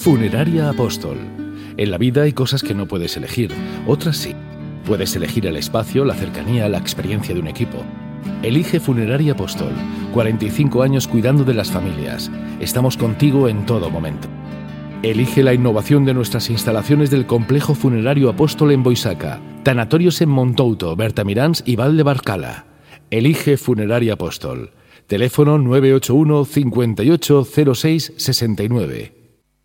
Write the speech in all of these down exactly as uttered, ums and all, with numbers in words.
Funeraria Apóstol. En la vida hay cosas que no puedes elegir, otras sí. Puedes elegir el espacio, la cercanía, la experiencia de un equipo. Elige Funeraria Apóstol. cuarenta y cinco años cuidando de las familias. Estamos contigo en todo momento. Elige la innovación de nuestras instalaciones del Complejo Funerario Apóstol en Boisaca, tanatorios en Montouto, Bertamiráns y Val de Barcala. Elige Funeraria Apóstol. Teléfono nueve ocho uno, cincuenta y ocho, cero seis, sesenta y nueve.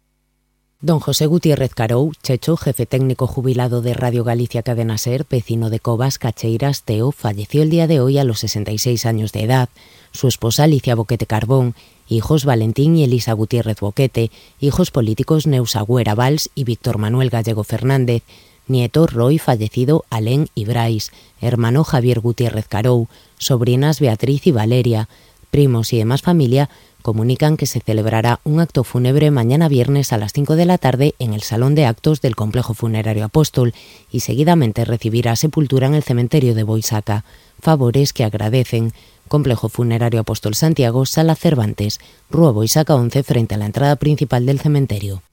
Don José Gutiérrez Carou, Checho, jefe técnico jubilado de Radio Galicia Cadena Ser, vecino de Covas, Cacheiras, Teo, falleció el día de hoy a los sesenta y seis años de edad. Su esposa Alicia Boquete Carbón, hijos Valentín y Elisa Gutiérrez Boquete, hijos políticos Neus Agüera Valls y Víctor Manuel Gallego Fernández, nieto Roy, fallecido Alén y Brais, hermano Javier Gutiérrez Carou, sobrinas Beatriz y Valeria, primos y demás familia comunican que se celebrará un acto fúnebre mañana viernes a las cinco de la tarde en el Salón de Actos del Complejo Funerario Apóstol y seguidamente recibirá sepultura en el cementerio de Boisaca. Favores que agradecen. Complejo Funerario Apóstol Santiago, Sala Cervantes, Rúa Boisaca once, frente a la entrada principal del cementerio.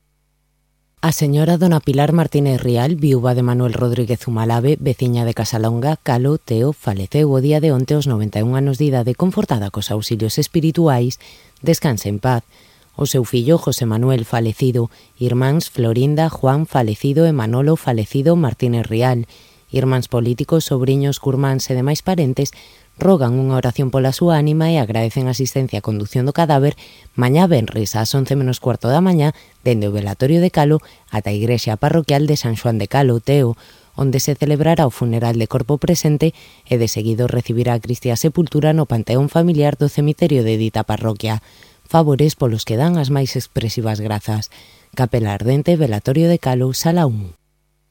A señora dona Pilar Martínez Rial, viúva de Manuel Rodríguez Zumalave, veciña de Casalonga, Calo, Teo, faleceu o día de onte aos noventa e un anos de idade, confortada cos auxilios espirituais. Descanse en paz. O seu fillo José Manuel, falecido, irmáns Florinda, Juan, falecido e Manolo, falecido, Martínez Rial, irmáns políticos, sobriños, curmáns e demais parentes rogan unha oración pola súa ánima e agradecen a asistencia a conducción do cadáver mañá venres ás once menos cuarto da mañá dende o velatorio de Calo ata a igrexa parroquial de San Xoán de Calo, Teo, onde se celebrará o funeral de corpo presente e de seguido recibirá a Cristia sepultura no panteón familiar do cemiterio de dita parroquia. Favores polos que dan as máis expresivas grazas. Capela Ardente, velatorio de Calo, Sala un.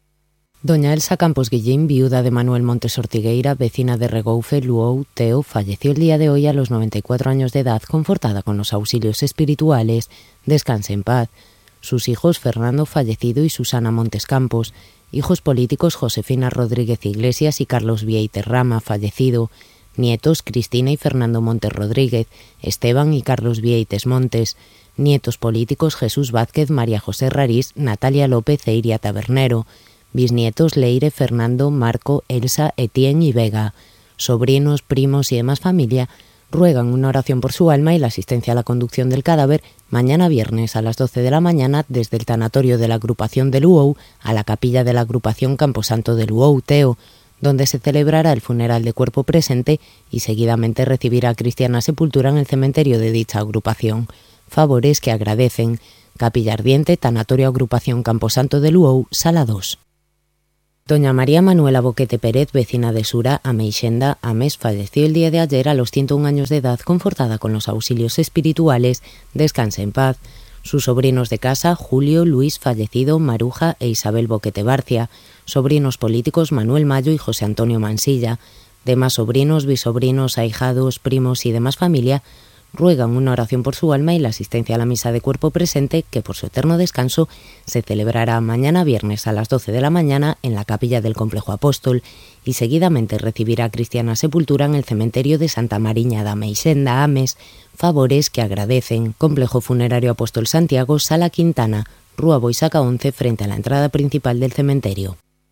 Doña Elsa Campos Guillín, viuda de Manuel Montes Ortigueira, vecina de Regoufe, Luou, Teo, falleció el día de hoy a los noventa y cuatro años de edad, confortada con los auxilios espirituales. Descanse en paz. Sus hijos Fernando, fallecido, y Susana Montes Campos, hijos políticos Josefina Rodríguez Iglesias y Carlos Vieites Rama, fallecido, nietos Cristina y Fernando Montes Rodríguez, Esteban y Carlos Vieites Montes, nietos políticos Jesús Vázquez, María José Rarís, Natalia López e Iria Tabernero, bisnietos Leire, Fernando, Marco, Elsa, Etienne y Vega, sobrinos, primos y demás familia ruegan una oración por su alma y la asistencia a la conducción del cadáver mañana viernes a las doce de la mañana desde el tanatorio de la agrupación de Luou a la capilla de la agrupación Camposanto de Luou, Teo, donde se celebrará el funeral de cuerpo presente y seguidamente recibirá cristiana sepultura en el cementerio de dicha agrupación. Favores que agradecen. Capilla Ardiente, tanatorio agrupación Camposanto de Luou, Sala dos. Doña María Manuela Boquete Pérez, vecina de Sura, Ameixenda, Ames, falleció el día de ayer a los ciento un años de edad, confortada con los auxilios espirituales. Descanse en paz. Sus sobrinos de casa, Julio, Luis, fallecido, Maruja e Isabel Boquete Barcia, sobrinos políticos Manuel Mayo y José Antonio Mansilla, demás sobrinos, bisobrinos, ahijados, primos y demás familia, ruegan una oración por su alma y la asistencia a la misa de cuerpo presente, que por su eterno descanso se celebrará mañana viernes a las doce de la mañana en la capilla del Complejo Apóstol y seguidamente recibirá cristiana sepultura en el cementerio de Santa Mariña da Meixenda, Ames. Favores que agradecen. Complejo Funerario Apóstol Santiago, Sala Quintana, Rúa Boisaca once, frente a la entrada principal del cementerio.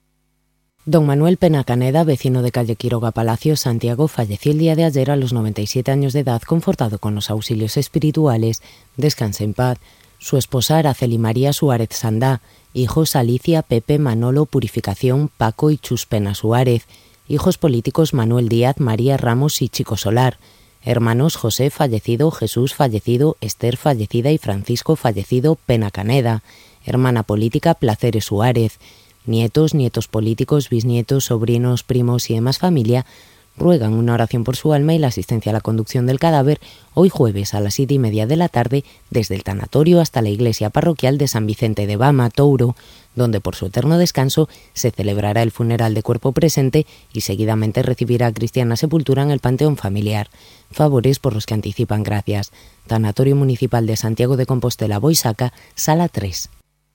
Don Manuel Pena Caneda, vecino de calle Quiroga Palacio, Santiago, falleció el día de ayer a los noventa y siete años de edad, confortado con los auxilios espirituales. Descanse en paz. Su esposa Araceli María Suárez Sandá, hijos Alicia, Pepe, Manolo, Purificación, Paco y Chus Pena Suárez, hijos políticos Manuel Díaz, María Ramos y Chico Solar, hermanos José, fallecido, Jesús, fallecido, Esther, fallecida, y Francisco, fallecido, Pena Caneda, hermana política Placeres Suárez, nietos, nietos políticos, bisnietos, sobrinos, primos y demás familia ruegan una oración por su alma y la asistencia a la conducción del cadáver hoy jueves a las siete y media de la tarde desde el tanatorio hasta la iglesia parroquial de San Vicente de Bama, Touro, donde por su eterno descanso se celebrará el funeral de cuerpo presente y seguidamente recibirá cristiana sepultura en el panteón familiar. Favores por los que anticipan gracias. Tanatorio Municipal de Santiago de Compostela, Boisaca, Sala tres.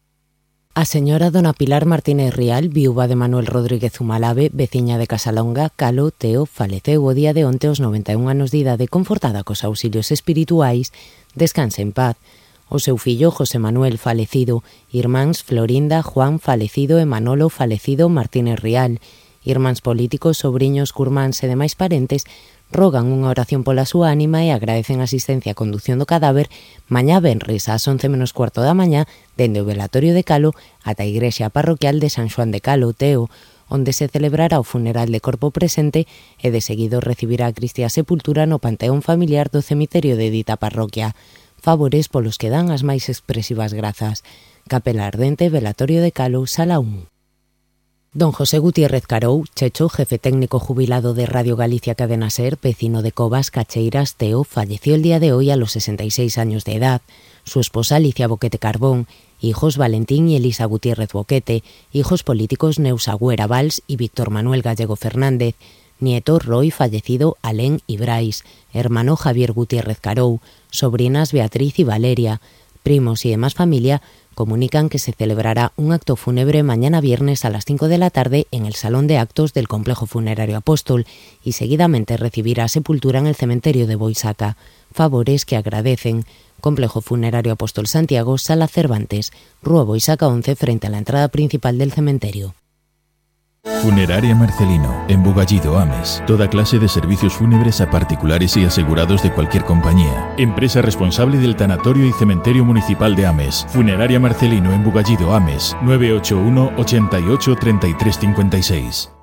A señora dona Pilar Martínez Rial, viúva de Manuel Rodríguez Zumalave, veciña de Casalonga, Calo, Teo, faleceu o día de onte aos noventa e un anos de idade, confortada cos auxilios espirituais. Descanse en paz. O seu fillo José Manuel falecido, irmáns Florinda, Juan falecido e Manolo falecido Martínez Rial. Irmáns políticos, sobriños, curmáns e demais parentes rogan unha oración pola súa ánima e agradecen a asistencia a conducción do cadáver mañá venres ás once menos cuarto da mañá dende o velatorio de Calo ata a igrexa parroquial de San Xoán de Calo, Teo, onde se celebrará o funeral de corpo presente e de seguido recibirá a Cristia sepultura no panteón familiar do cemiterio de dita parroquia. Favores polos que dan as máis expresivas grazas. Capela Ardente, velatorio de Calo, sala un. Don José Gutiérrez Carou, Checho, jefe técnico jubilado de Radio Galicia Cadena Ser, vecino de Covas, Cacheiras, Teo, falleció el día de hoy a los sesenta y seis años de edad. Su esposa Alicia Boquete Carbón, hijos Valentín y Elisa Gutiérrez Boquete, hijos políticos Neusa Güera Valls y Víctor Manuel Gallego Fernández, nieto Roy fallecido Alén y Brais, hermano Javier Gutiérrez Carou, sobrinas Beatriz y Valeria, primos y demás familia comunican que se celebrará un acto fúnebre mañana viernes a las cinco de la tarde en el Salón de Actos del Complejo Funerario Apóstol y seguidamente recibirá sepultura en el cementerio de Boisaca. Favores que agradecen. Complejo Funerario Apóstol Santiago, Sala Cervantes, Rúa Boisaca once, frente a la entrada principal del cementerio. Funeraria Marcelino, en Bugallido, Ames. Toda clase de servicios fúnebres a particulares y asegurados de cualquier compañía. Empresa responsable del Tanatorio y Cementerio Municipal de Ames. Funeraria Marcelino, en Bugallido, Ames. nueve ocho uno, ochenta y ocho, treinta y tres cincuenta y seis.